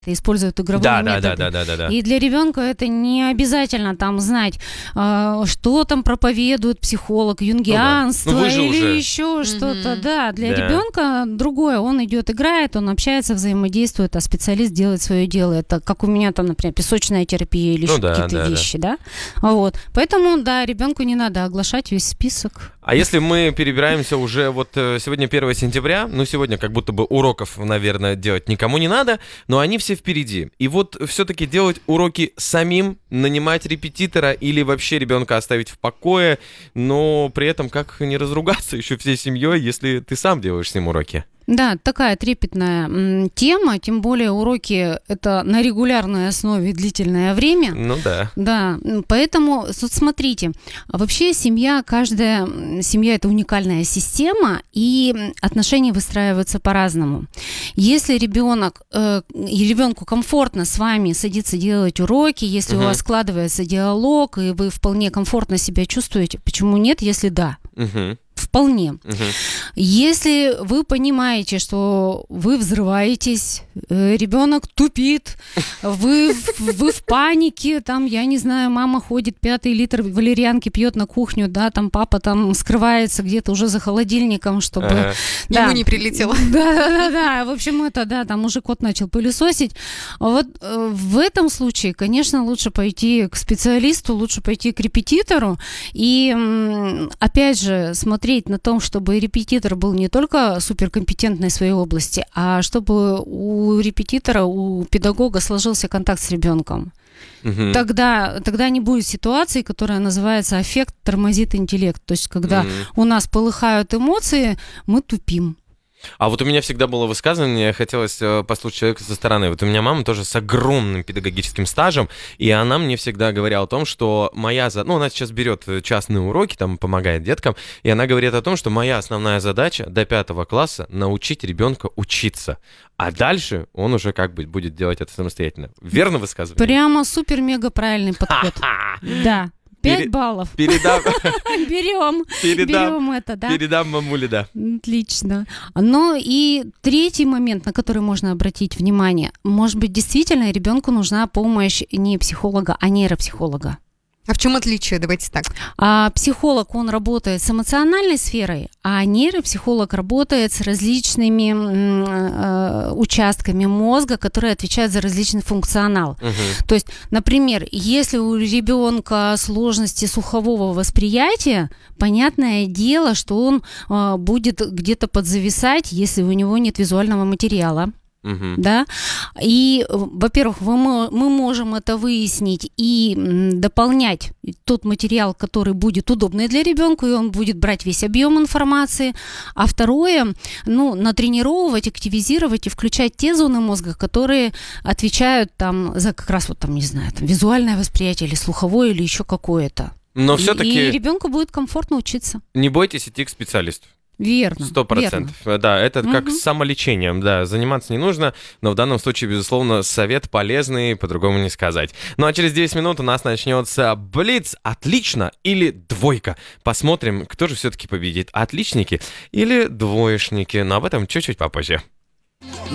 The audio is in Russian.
используют игровые методы. Да. И для ребенка это не обязательно там знать, что там проповедует психолог, юнгианство или уже. еще что-то. Да, для ребенка другое. Он идет, играет, он общается, взаимодействует, а специалист делает свое дело. Это как у меня там, например, песочная терапия или еще какие-то вещи, да. Вот. Поэтому, да, ребенку не надо оглашать весь список. А если мы перебираемся уже, вот сегодня 1 сентября, сегодня как будто бы уроков, наверное, делать никому не надо, но они все впереди. И вот все-таки делать уроки самим, нанимать репетитора или вообще ребенка оставить в покое, но при этом как не разругаться еще всей семьей, если ты сам делаешь с ним уроки? Да, такая трепетная тема, тем более уроки это на регулярной основе длительное время. Да, поэтому, вот смотрите, вообще каждая семья это уникальная система, и отношения выстраиваются по-разному. Если ребенку комфортно с вами садиться делать уроки, если у вас складывается диалог, и вы вполне комфортно себя чувствуете, почему нет, если да? Вполне. Если вы понимаете, что вы взрываетесь, ребенок тупит, вы в панике, там, я не знаю, мама ходит 5-й литр валерьянки пьет на кухню, да, там папа там скрывается где-то уже за холодильником, чтобы... Ему не прилетело. Да, в общем, там уже кот начал пылесосить. Вот в этом случае, конечно, лучше пойти к специалисту, лучше пойти к репетитору и, опять же, смотреть на том, чтобы репетитор был не только суперкомпетентный в своей области, а чтобы у репетитора, у педагога сложился контакт с ребенком. Тогда не будет ситуации, которая называется аффект тормозит интеллект. То есть, когда у нас полыхают эмоции, мы тупим. А вот у меня всегда было высказывание, хотелось послушать человека со стороны. Вот у меня мама тоже с огромным педагогическим стажем, и она мне всегда говорила о том, что она сейчас берет частные уроки, там помогает деткам, и она говорит о том, что моя основная задача до 5 класса научить ребенка учиться, а дальше он уже будет делать это самостоятельно. Верно высказывание? Прямо супер-мега правильный подход. Да. 5 баллов. Берем это, да. Передам мамуле, да. Отлично. Но и третий момент, на который можно обратить внимание. Может быть, действительно ребенку нужна помощь не психолога, а нейропсихолога. А в чем отличие? Давайте так. Психолог, он работает с эмоциональной сферой, а нейропсихолог работает с различными участками мозга, которые отвечают за различный функционал. То есть, например, если у ребенка сложности слухового восприятия, понятное дело, что он будет где-то подзависать, если у него нет визуального материала. Да? И, во-первых, мы можем это выяснить и дополнять тот материал, который будет удобный для ребенка, и он будет брать весь объем информации. А второе, натренировывать, активизировать и включать те зоны мозга, которые отвечают там за как раз визуальное восприятие или слуховое, или еще какое-то. Но все-таки... И ребенку будет комфортно учиться. Не бойтесь идти к специалисту. Верно. 100%. Да, это как с самолечением, да, заниматься не нужно, но в данном случае, безусловно, совет полезный, по-другому не сказать. Ну а через 10 минут у нас начнется Блиц, отлично или двойка. Посмотрим, кто же все-таки победит, отличники или двоечники, но об этом чуть-чуть попозже.